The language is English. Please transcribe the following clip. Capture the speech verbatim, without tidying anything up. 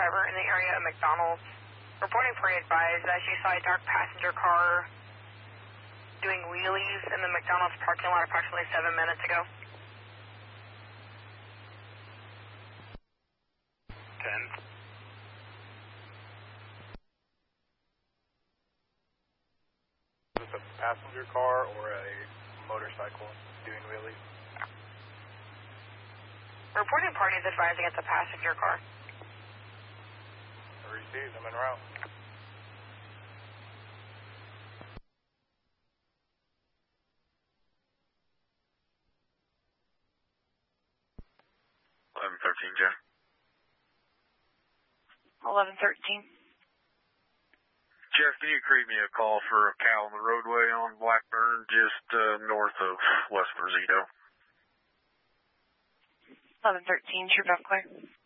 driver in the area of McDonald's. Reporting party advised that she saw a dark passenger car doing wheelies in the McDonald's parking lot approximately seven minutes ago. ten. Is this a passenger car or a motorcycle doing wheelies? Reporting party is advising it's a passenger car. Received, I'm en route. eleven thirteen, Jeff. eleven thirteen. Jeff, can you create me a call for a cow on the roadway on Blackburn, just uh, north of West Brazito? eleven thirteen, true, clear.